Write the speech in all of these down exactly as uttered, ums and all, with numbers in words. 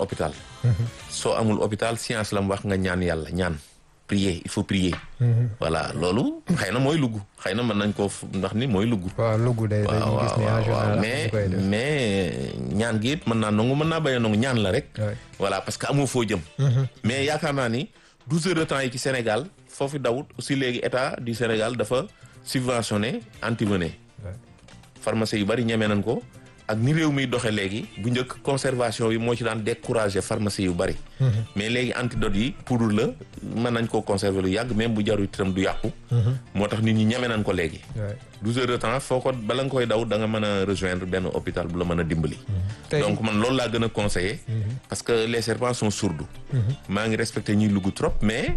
hôpital. soo amul hôpital science la mu wax nga ñaan yàlla ñaan prier il faut prier. voilà loolu xëy na mooy lugg xëy na mën nañ koo ndax ni mooy lugg. waaw lugg day dañuy gis ne en général mais mais ñaan gi it mën naa nangu mën naa bañ a nangu ñaan la rek. voilà parce que amoo foo jëm. mais yaakaar naa ni douze heures de temps yi ci Sénégal foofu dawut aussi léegi état du Sénégal dafa subventionné antivenin. pharmacie yu bari ñeme nañ ko. ak ni réew mi doxee léegi bu njëkk conservation yi moo ci daan découragé pharmacie yu bari. mais léegi antidote yi poudre la mën nañ koo conserver lu yàgg même bu jarul itam du yàqu. moo tax nit ñi ñeme nañ ko léegi. douze heures de temps foo ko bala nga koy daw da nga mën a rejoindre benn hôpital bu la mën a dimbali. donc man loolu laa gën a conseillé. parce que les serpents sont sourds. maa ngi respecté ñuy lugg trop mais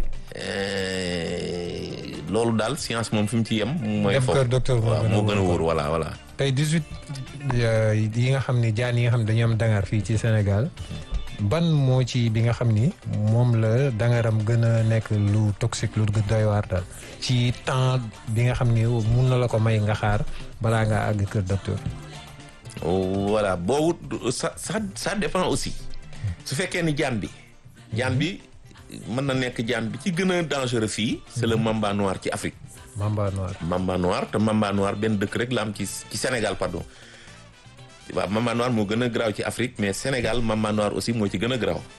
loolu daal science moom fi mu ci yem. mooy foofu waaw moo gën a wóor voilà voilà. tey dix-huit yi nga xam ni jaan yi nga xam ne dañu am dangar fii ci Sénégal ban moo ci bi nga xam ni moom la dangaram gën a nekk lu toxique lu doy waar daal ci temps bi nga xam ni mun na la ko may nga xaar balaa ngaa àgg kër docteur. voilà boobu ça ça ça dépend aussi su fekkee ni jaan bi jaan bi mën na nekk jaan bi ci gën a dangereux fii c'est le mamba noir ci Afrique. Mamba noir Mamba noir te Mamba noir benn dëkk rek la am ci ci Sénégal pardon waaw Mamba noir moo gën a garaaw ci Afrique mais Sénégal Mamba noir aussi moo ci gën a garaaw.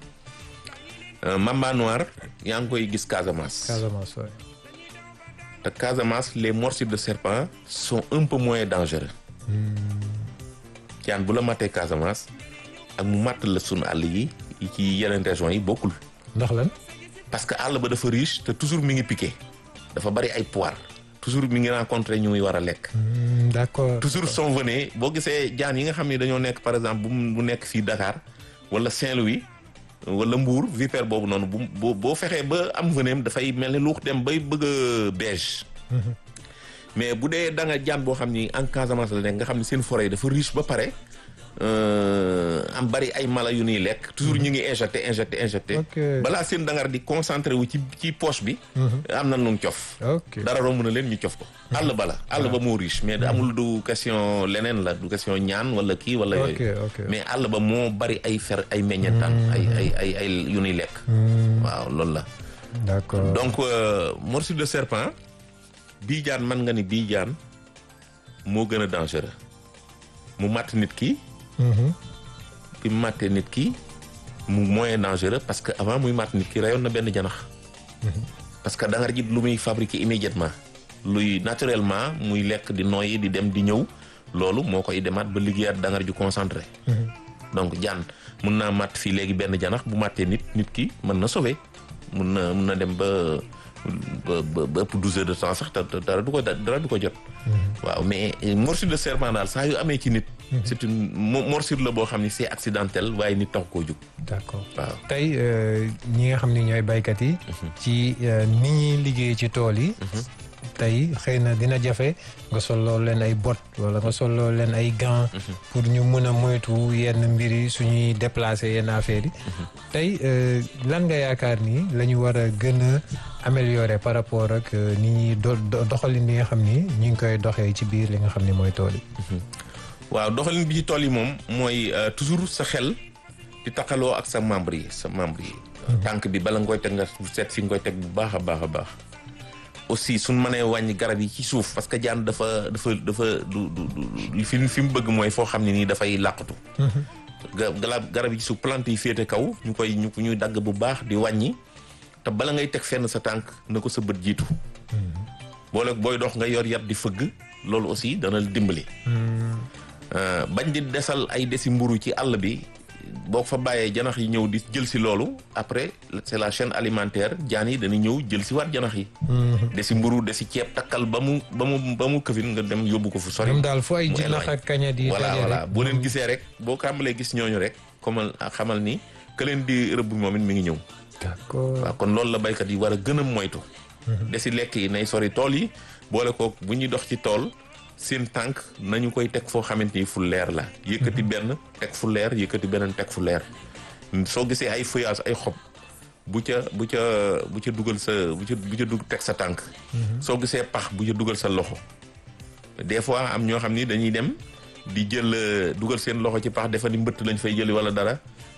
Mamba noir yaa ngi koy gis Casamance. Casamance waay. te Casamance les morsures de serpent sont un peu moins dangereux. jaan bu la mattee Casamance ak mu matt la sunu àll yi ci yeneen régions yi bokkul. ndax lan. parce que àll ba dafa riche te toujours mi ngi piqué. dafa bari ay poire toujours mi ngi rencontré ñu muy war a lekk. d'accord toujours son venin boo gisee jaan yi nga xam ne dañoo nekk par exemple bu bu nekk fii Dakar wala Saint-Louis wala Mbour vipère boobu noonu bu boo boo fexee ba am venin dafay mel ni luux dem bay bëgg a beige. mais bu dee da nga jaan boo xam ni en Casamance la nekk nga xam ne seen forêt yi dafa riche ba pare am bari ay mala yu ñuy lekk toujours ñu ngi injecté injecté injecté balaa seen dangar di concentré wu ci ci poche bi am na nu cof dara romb na leen ñu cof ko àll ba la àll ba moo riche mais amul du question leneen la du question ñaan wala kii wala yooyu mais àll ba moo bari ay fer ay meññentaan ay ay ay ay yu ñuy lekk waaw loolu la d'accord donc morsure de serpent bii jaan mën nga ni bii jaan moo gën a dangereux mu matt nit ki bi mu màttee nit ki mu moyen dangereux parce que avant muy màtt nit ki rayoon na benn janax parce que dangar ji lu muy fabriquer immédiatement luy naturellement muy lekk di noyyi di dem di ñëw loolu moo koy demaat ba liggéeyaat dangar ju concentré donc jaan mun naa màtt fii léegi benn janax bu màttee nit nit ki mën na sauver mun na mun na dem ba ba ba ëpp douze heures de temps sax te dara du ko dara du ko jot. waaw mais morsure de serpent daal saa yu amee ci nit. c'est une morsure la boo xam ni c'est accidentel waaye nit tax koo jóg. d'accord waaw tey ñi nga xam ni ñooy baykat yi. ci ni ñuy liggéey ci tool yi. tey xëy na dina jafe nga solloo leen ay bot wala nga solloo leen ay gants. pour ñu mën a moytu yenn mbir yi suñuy déplacer yenn affaires yi. tey lan nga yaakaar ni la ñu war a gën a améliorer par rapport ak ni ñuy do doxalin bi nga xam ni ñu ngi koy doxee ci biir li nga xam ni mooy tool yi. waaw doxalin bi ci tool yi moom mooy toujours sa xel di taxaloo ak sa membre yi sa membre yi. tànk bi bala nga koy teg nga seet fi nga koy teg bu baax a baax a baax. aussi suñ mënee wàññi garab yi ci suuf parce que jaan dafa dafa dafa du du fi fi mu bëgg mooy foo xam ne nii dafay làqatu. garab garab yi ci suuf plante yi féete kaw ñu koy ñu ñuy dagg bu baax di wàññi te bala ngay teg fenn sa tànk na ko sa bët jiitu. boole booy dox nga yor yat di fëgg loolu aussi dana dimbali. bañ di desal ay desi mburu ci àll bi. boo fa bàyyee janax yi ñëw di jël si loolu après c'est la chaîne alimentaire jaan yi dañuy ñëw jël si waat janax yi. de si mburu de si ceeb takkal ba mu ba mu ba mu këfin nga dem yóbbu ko fu sori. ñoom daal fu ay jinax ak kaña di. voilà voilà boo leen gisee rek boo kàmbalee gis ñooñu rek comme xamal ni que leen di rëbb moom it mi ngi ñëw. d'accord waaw kon loolu la baykat yi war a gën a moytu. de si lekk yi nay sori tool yi boole ko bu ñuy dox ci tool. seen tànk nañu koy teg foo xamante ni fu leer la yëkkati benn teg fu leer yëkkati beneen teg fu leer soo gisee ay feuillage ay xob bu ca bu ca bu ca dugal sa bu ca bu ca dug teg sa tànk soo gisee pax bu ca dugal sa loxo des fois am ñoo xam ni dañuy dem di jël dugal seen loxo ci pax defa ni mbëtt lañ fay jëli wala dara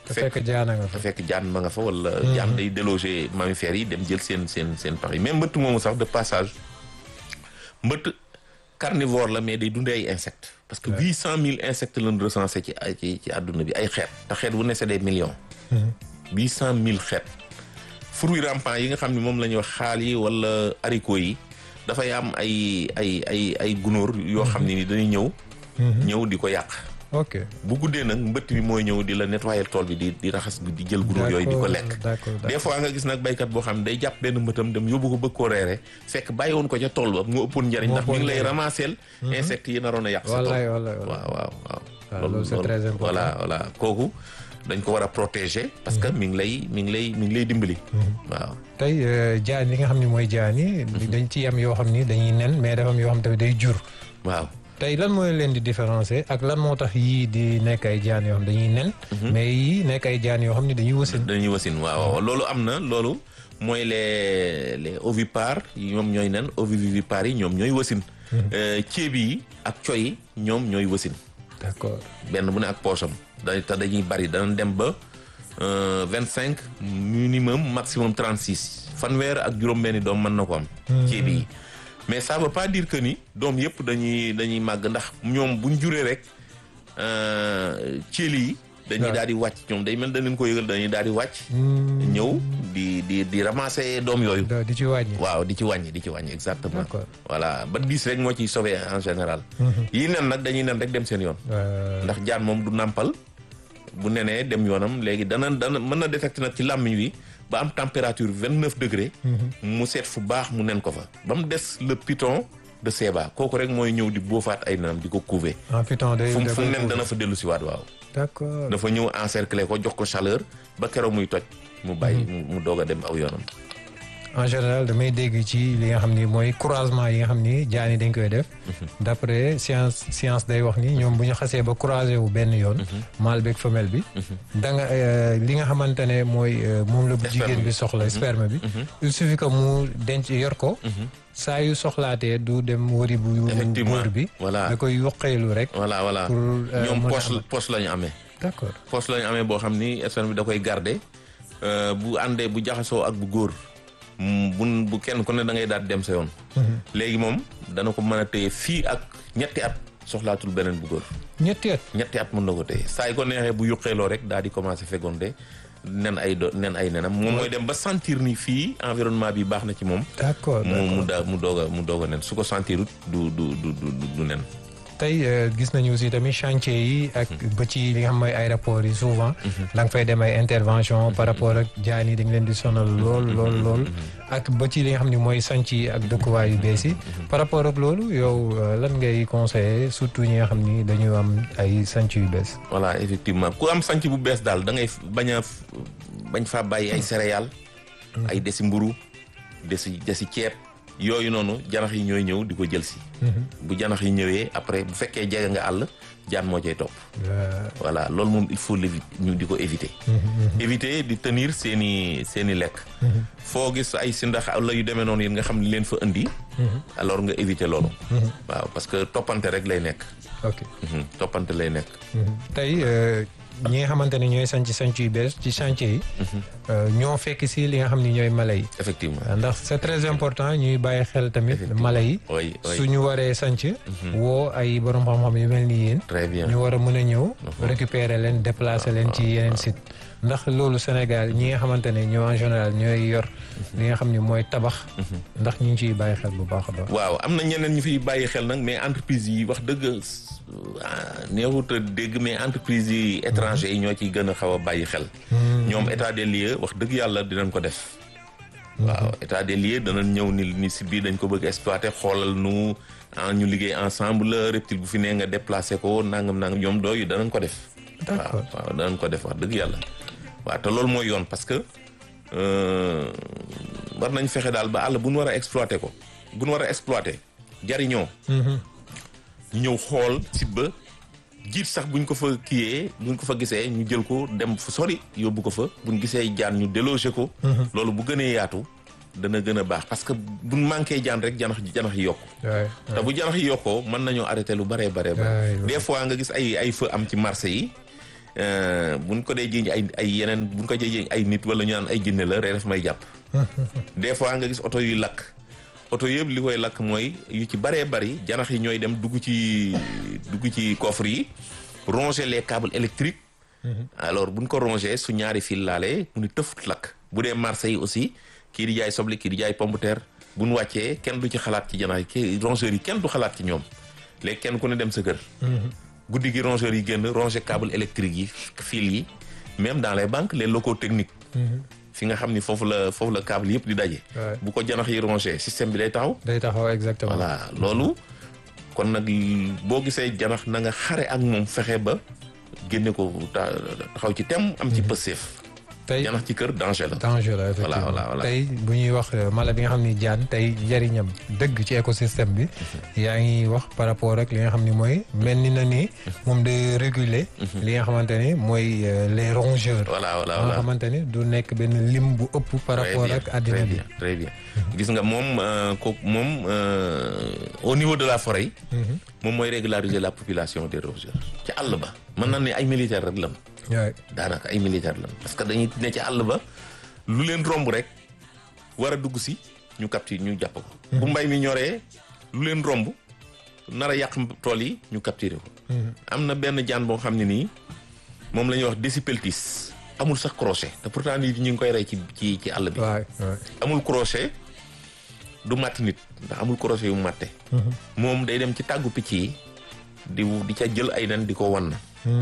te fekk jaana nga fa. te fekk jaan ma nga fa wala jaan day déloger mammifères yi dem jël seen seen seen pax yi même mbëtt moomu sax de passage mbëtt carnivore la mais day dundee ay insectes parce que huit cent mille insectes lañ recensé ci ay ci ci àdduna bi ay xeet te xeet bu ne c'est des millions huit cent mille xeet fruits rampants yi nga xam ne moom la ñuy wax xaal yi wala haricots yi dafay am ay ay ay ay gunóor yoo xam ne ni dañuy ñëw ñëw di ko yàq ok bu guddee nag mbëtt bi mooy ñëw di la nettoyer tool bi di di raxas di jël gunóor yooyu di ko lekk des fois nga gis nag baykat boo xam ne day jàpp benn mbëttam dem yóbbu ko bëgg koo reere fekk bàyyi woon ko ca tool ba mu ëppoon njariñ ndax mi ngi lay ramasser insectes yi naroon a yàq sa tool waaw waaw waaw loolu c'est très important voilà voilà kooku dañ ko war a protéger parce que mi ngi lay mi ngi lay mi ngi lay dimbali waaw tey jaan li nga xam ne mooy jaan yi dañ ci am yoo xam ni dañuy nen mais dafa am yoo xam tamit day jur waaw tey lan mooy leen di différencier ak lan moo tax yii di nekk ay jaan yoo xam dañuy nen mais yii nekk ay jaan yoo xam ne dañuy wasin dañuy wasin waaw loolu am na loolu mooy les les ovipares ñoom ñooy nen ovivivipares yi ñoom ñooy wasin ceeb yi ak coy yi ñoom ñooy wasin d'accord benn bu ne ak poosam da te dañuy bari danañ dem ba vingt cinq minimum maximum trente six fanweer ak juróom-benni doom mën na ko am ceeb yi mais ça veut pas dire que ni doom yëpp dañuy dañuy màgg ndax ñoom buñ juree rek ceeli yi dañuy daal di wàcc ñoom day mel dañ leen ko yëgal dañuy daal di wàcc ñëw di di di ramasser doom yooyu di ci wàññi waaw di ci wàññi di ci wàññi exactement voilà ba dix rek moo ciy sauvé en général yii nen nag dañuy nen rek dem seen yoon ndax jaan moom du nàmpal bu nenee dem yoonam léegi dana dana mën na détecter nag ci làmmiñ wi ba am température vingt neuf degré mu seet fu baax mu nen ko fa ba mu des le python de Seba kooku rek mooy ñëw di boofaat ay nenam di ko couver fu mu fu mu nen dana fa dellu si waat waaw d'accord dafa ñëw encercler ko jox ko chaleur ba keroog muy toj mu bàyyi mu doog a dem aw yoonam en général damay dégg ci li nga xam ni mooy croisement yi nga xam ni jaan yi dañ koy def d'après science science day wax ni ñoom bu ñu xasee ba croisé wu benn yoon mâle beeg femelle bi da nga li nga xamante ne mooy moom la bu jigéen bi soxla sperme bi il suffit que mu denc yor ko saa yu soxlaatee du dem wari bu góor bi da koy yuqeelu rek voilà voilà ñoom poche poche la ñu amee d'accord poche la ñu amee boo xam ni sperme bi da koy garder bu àndee bu jaxasoo ak bu góor bu bu kenn ku ne da ngay daal dem sa yoon léegi moom dana ko mën a téye fii ak ñetti at soxlaatul beneen bu góor ñetti at ñetti at mën na ko téye saa yi ko neexee bu yuqeeloo rek daal di commencer fécondé nen ay do nen ay nenam moom mooy dem ba sentir ni fii environnement bi baax na ci moom d'accord mu mu daa mu doog a mu doog a nen su ko sentirut du du du du nen tey gis nañu aussi tamit chantier yi ak ba ci li nga xam mooy aéroport yi souvent da nga fay dem ay intervention par rapport ak jaan yi dañ leen di sonal lool lool lool ak ba ci li nga xam ne mooy sanc yi ak dëkkuwaay yu bees yi par rapport ak loolu yow lan ngay conseiller surtout ñi nga xam ni dañu am ay sanc yu bees voilà effectivement ku am sanc bu bees daal da ngay bañ a bañ faa bàyyi ay céréales ay desi mburu desi desi ceeb yooyu noonu janax yi ñooy ñëw di ko jël si bu janax yi ñëwee après bu fekkee jege nga àll jaan moo cay topp voilà loolu moom il faut l'éviter ñu di ko éviter éviter di tenir seeni seeni lekk foo gis ay si ndax la yu demee noonu yéen nga xam ne leen fa indi alors nga éviter loolu waaw parce que toppante rek lay nekk ok toppante lay nekk tey ñi nga xamante ne ñooy sanc sanc yu bees ci chantier yi ñoo fekk si li nga xam ni ñooy mala yi effectivement ndax c'est très important ñuy bàyyi xel tamit mala yi suñu waree sanc woo ay borom xam-xam yu mel ni yéen très bien ñu war a mën a ñëw récupérer leen déplacer leen ci yeneen site ndax loolu Sénégal ñi nga xamante ne ñoo en général ñooy yor li nga xam ni mooy tabax ndax ñu ngi ciy bàyyi xel bu baax a baax waaw am na ñeneen ñu fiy bàyyi xel nag mais entreprise yi wax dëgg neexut a dégg mais entreprise yi étranger yi ñoo ciy gën a xaw a bàyyi xel ñoom état des lieux wax dëgg yàlla dinañ ko def waaw état des lieux danañ ñëw ni ni si bii dañ ko bëgg exploiter xoolal nu ñu liggéey ensemble reptile bu fi nee nga déplacer ko nangam nangam ñoom dooyu danañ ko def waaw waaw danañ ko def wax dëgg yàlla waaw te loolu mooy yoon parce que war nañ fexe daal ba àll bu ñu war a exploiter ko bu ñu war a exploiter jariñoo ñu ñëw xool site ba jiit sax buñ ko fa kiyee buñ ko fa gisee ñu jël ko dem fu sori yóbbu ko fa buñ gisee jaan ñu déloger ko loolu bu gënee yaatu dana gën a baax parce que buñ manqué jaan rek janax janax yi yokku te bu janax yi yokkoo mën nañoo arrêté lu baree baree bare des fois nga gis ay ay feu am ci marché yi buñ ko dee jiñ ay ay yeneen buñ ko dee jiñ ay nit wala ñu naan ay jinne la rek daf may jàpp. des fois nga gis oto yuy lakk oto yëpp li koy lakk mooy yu ci baree bari janax yi ñooy dem dugg ci dugg ci coffre yi ronger les câbles électriques. alors buñ ko ronger su ñaari fil laalee mu ni tëfut lakk. bu dee marché yi aussi kii di jaay soble kii di jaay pomme de terre buñ wàccee kenn du ci xalaat ci janax yi kii rongeurs yi kenn du xalaat ci ñoom léegi kenn ku ne dem sa kër. guddi gi rongeurs yi génn ronger câble électrique yi fil yi même dans les banques les locaux techniques. fi nga xam ni foofu la foofu la câble yëpp di daje. bu ko janax yi ronger système bi day taxaw. day taxaw exactement. voilà loolu kon nag boo gisee janax na nga xare ak moom fexe ba génne ko taxaw ci tem am ci pëseef. tey janax ci kër danger la. danger la effectivement voilà voilà tey bu ñuy wax mala bi nga xam ni jaan tey njëriñam dëgg ci écosystème bi. yaa ngi wax par rapport ak li nga xam ni mooy mel ni na ni moom de réguler. li nga xamante ni mooy les rongeurs. voilà voilà nga xamante ni du nekk benn lim bu ëpp. par rapport ak àddina bi très bien gis nga moom ko moom au niveau de la forêt. moom mooy régulariser la population des rongeurs. ci àll ba mën na ne ay militaires rek lan. daanaka ay militaire lan parce que dañuy ne ci àll ba lu leen romb rek war a dugg si ñu capture ñu jàpp ko. bu mbay mi ñoree lu leen romb nar a yàq tool yi ñu capturer ko. am na benn jaan boo xam ne nii moom la ñuy wax Decipeltis amul sax crochet te pourtant nit ñi ngi koy rey ci ci ci àll bi. amul crochet du matt nit ndax amul crochet yu matte. moom day dem ci tàggu picc yi di di ca jël ay nen di ko wan.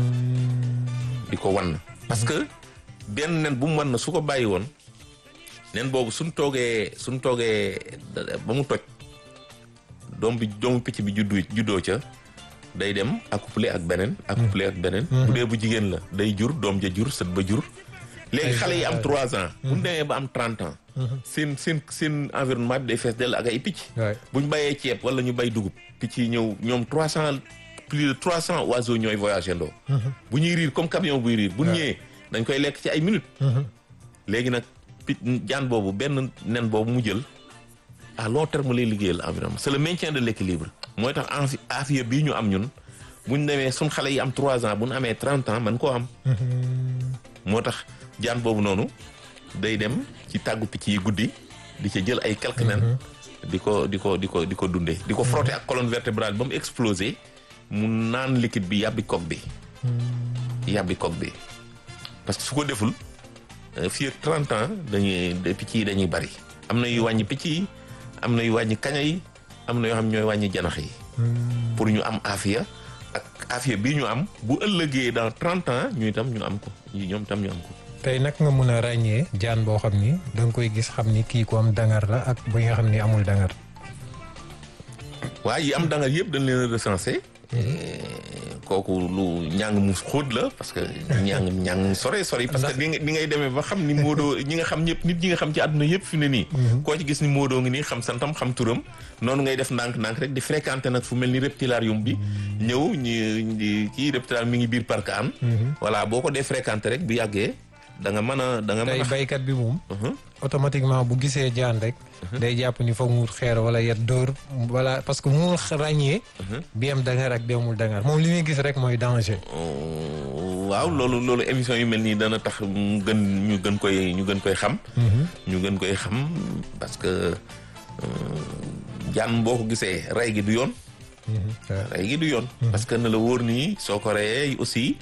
di ko wan parce que benn nen bu mu wan na su ko bàyyi woon nen boobu suñ toogee suñ toogee ba mu toj doom bi doomu picc bi juddu juddoo ca day dem accoupler ak beneen accoupler ak beneen bu dee bu jigéen la day jur doom ja jur sët ba jur léegi xale yi am trois ans bu ñu demee ba am trente ans seen seen seen environnement bi day fees dell ak ay picc bu ñu bayee ceeb wala ñu bay dugub picc yi ñëw ñoom trois cent plus de trois cents oiseaux ñooy voyagé ndoo bu ñuy riir comme camion buy riir bu ñëwee dañ koy lekk ci ay minutes léegi nag pit jaan boobu benn nen boobu mu jël à long terme lay liggéeyal environnement c'est le maintien de l'équilibre mooy tax enfi affaire bii ñu am ñun buñ demee suñ xale yi am trois ans bu ñu amee trente ans man koo am moo tax jaan boobu noonu day dem ci tàggu picc yi guddi di ca jël ay quelques nen di ko di ko di ko di ko dundee di ko frotter ak colonne vertébrale ba mu explosé mu naan liquide bi yàbbi coque bi yàbbi coque bi parce que su ko deful fii ak trente ans dañuy picc yi dañuy bari am na yu wàññi picc yi am na yu wàññi kaña yi am na yoo xam ñooy wàññi janax yi pour ñu am aafiya ak aafiya bii ñu am bu ëllëgee dans trente ans ñu itam ñu am ko ñoom itam ñu am ko tey nag nga mun a ràññee jaan boo xam ni da nga koy gis xam ni kii ko am dangar la ak bi nga xam ni amul dangar waaye yi am dangar yëpp dañ leen a recensé kooku lu ñàng mu xóot la parce que ñàng ñàng sore sore parce que ni ngay demee ba xam ni Modou ñi nga xam ñëpp nit ñi nga xam ci àdduna yëpp fi ne nii koo ci gis ni Modou ngi nii xam santam xam turam noonu ngay def ndànk-ndànk rek di fréquenter nag fu mel ni reptilarium bi ñëw ñi kii reptilarium mi ngi biir parc an voilà boo ko dee fréquenter rek bu yàggee da nga mën a da nga mën a tey baykat bi moom automatiquement bu gisee jaan rek day jàpp ni foog mu xeer wala yet dóor wala parce que mu ràññee bi am dangar ak bi amul dangar moom li muy gis rek mooy danger waaw loolu loolu émission yu mel nii dana tax mu gën ñu gën koy ñu gën koy xam ñu gën koy xam parce que jaan boo ko gisee rey gi du yoon rey gi du yoon parce que na la wóor nii soo ko reyee aussi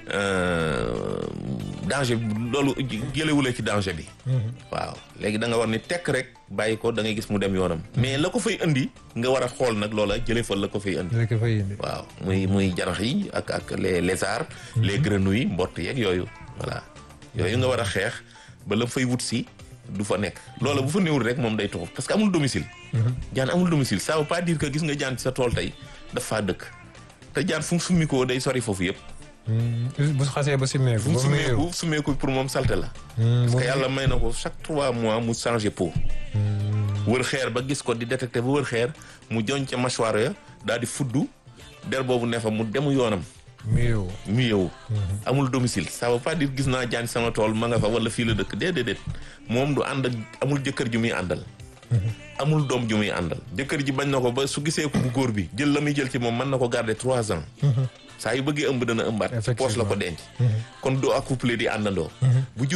danger loolu jëlewulee ci danger bi waaw léegi da nga war ni tekk rek bàyyi ko da ngay gis mu dem yoonam mais la ko fay indi nga war a xool nag loola jële fa la ko fay indi waaw muy muy janax yi ak ak les lézards les grenouilles mbott yeeg yooyu voilà yooyu nga war a xeex ba la fay wut si du fa nekk loola bu fa néewul rek moom day tuxu parce que amul domicile jaan amul domicile ça veut pas dire que gis nga jaan ci sa tool tey daf faa dëkk te jaan fu mu summi ko day sori foofu yëpp bu xasee ba simmeeku bu simmeeku simmeeku pour moom salte la parce que yàlla may na ko chaque trois mois mu changer peau wër xeer ba gis ko di détecter ba wër xeer mu joñ ca mâchoire ya daal di fuddu der boobu ne fa mu demu yoonam mu yeewu mu yeewu amul domicile ça veut pas dire gis naa jaan sama tool ma nga fa wala fii la dëkk déedéet moom du ànd ak amul jëkkër ju muy àndal amul doom ju muy àndal jëkkër ji bañ na ko ba su gisee ko bu góor bi jël la muy jël ci moom mën na ko garder trois ans saa yu bëggee ëmb dana ëmbaat ci poche la ko denc kon doo accouplé di àndandoo bu